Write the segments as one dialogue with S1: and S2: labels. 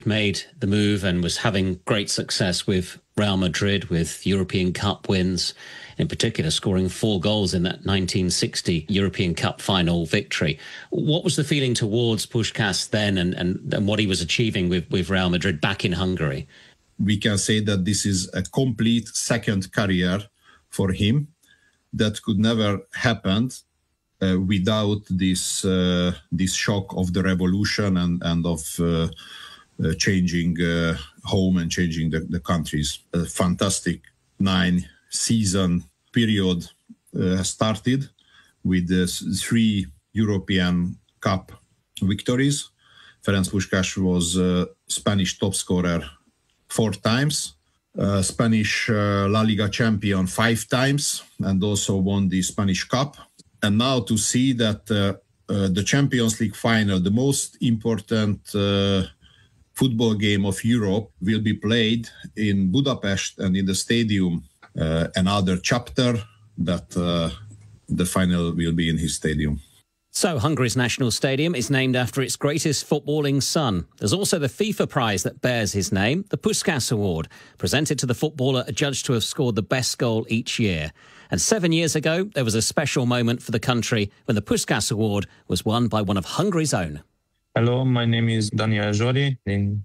S1: made the move and was having great success with Real Madrid, with European Cup wins, in particular scoring 4 goals in that 1960 European Cup final victory. What was the feeling towards Puskás then and what he was achieving with Real Madrid back in Hungary?
S2: We can say that this is a complete second career for him that could never happen without this shock of the revolution and of changing home and changing the countries. A fantastic 9-season period started with the 3 European Cup victories. Ferenc Puskás was Spanish top scorer 4 times, Spanish La Liga champion 5 times, and also won the Spanish Cup. And now to see that the Champions League final, the most important football game of Europe, will be played in Budapest and in the stadium, another chapter that the final will be in his stadium.
S1: So Hungary's national stadium is named after its greatest footballing son. There's also the FIFA prize that bears his name, the Puskás Award, presented to the footballer adjudged to have scored the best goal each year. And 7 years ago, there was a special moment for the country when the Puskás Award was won by one of Hungary's own.
S3: Hello, my name is Daniel Zsori. In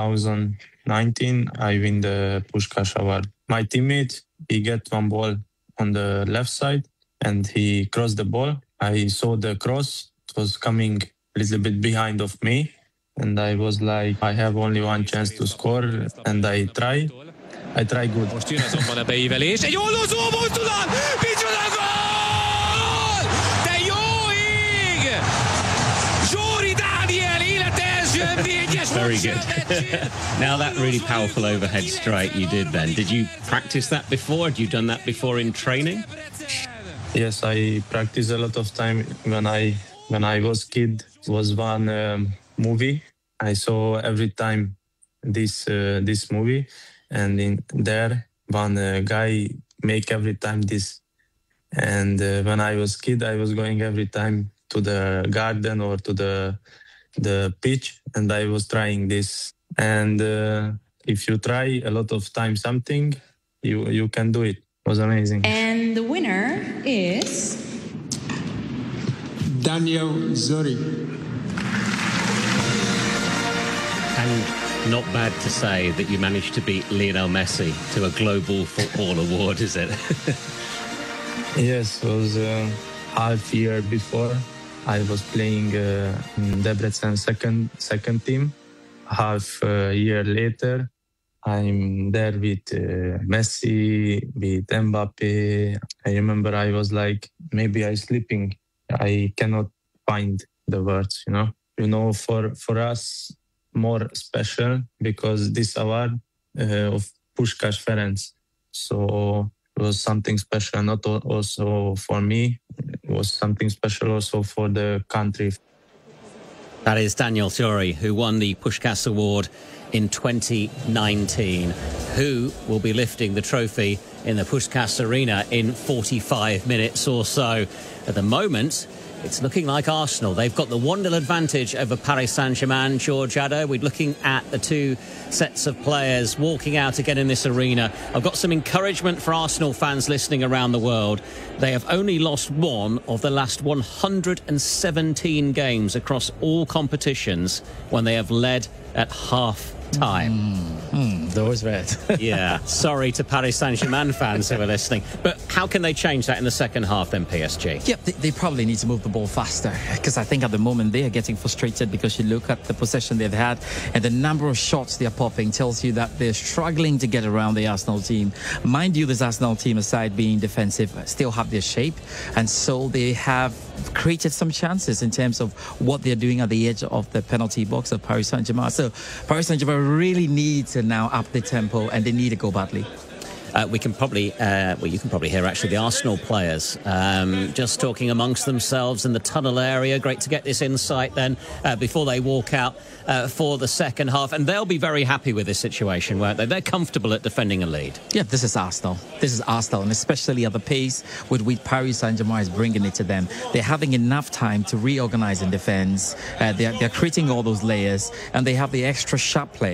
S3: 2019, I win the Puskás Award. My teammate, he get one ball on the left side and he crossed the ball. I saw the cross, it was coming a little bit behind of me. And I was like, I have only one chance to score and I try good.
S4: Most jön azonban a beívelés. Egy ollózó mozdulat! Micsoda gól! De jó ég! Zsóri Dániel élet első M4-es.
S1: Very good. Now that really powerful overhead strike you did then, did you practice that before? Had you done that before in training?
S3: Yes, I practiced a lot of time when I was kid. It was one movie. I saw every time this movie. And in there, one guy make every time this. And when I was kid, I was going every time to the garden or to the pitch, and I was trying this. And if you try a lot of time something, you can do it. It was amazing.
S5: And the winner is
S6: Daniel Zsori.
S1: And not bad to say that you managed to beat Lionel Messi to a global football award, is it?
S3: Yes, it was half year before. I was playing in Debrecen second team. Half a year later, I'm there with Messi, with Mbappe. I remember I was like, maybe I'm sleeping. I cannot find the words, for us, more special because this award of Puskás Ferenc. So it was something special, not also for me. It was something special also for the country.
S1: That is Daniel Zsori, who won the Puskás Award in 2019, who will be lifting the trophy in the Puskás Arena in 45 minutes or so. At the moment, it's looking like Arsenal. They've got the 1-0 advantage over Paris Saint-Germain. George Addo, we're looking at the two sets of players walking out again in this arena. I've got some encouragement for Arsenal fans listening around the world. They have only lost one of the last 117 games across all competitions when they have led at half-time.
S7: Those red.
S1: Yeah, sorry to Paris Saint-Germain fans who are listening. But how can they change that in the second half then, PSG?
S7: Yep, they probably need to move the ball faster because I think at the moment they are getting frustrated because you look at the possession they've had and the number of shots they are popping tells you that they're struggling to get around the Arsenal team. Mind you, this Arsenal team, aside being defensive, still have their shape, and so they have created some chances in terms of what they're doing at the edge of the penalty box of Paris Saint-Germain. So Paris Saint-Germain really need to now up the tempo and they need to go badly.
S1: we can probably, you can probably hear actually the Arsenal players just talking amongst themselves in the tunnel area. Great to get this insight then before they walk out for the second half. And they'll be very happy with this situation, won't they? They're comfortable at defending a lead.
S7: Yeah, this is Arsenal. This is Arsenal, and especially at the pace with which Paris Saint-Germain is bringing it to them. They're having enough time to reorganize in defense. They're creating all those layers, and they have the extra sharp play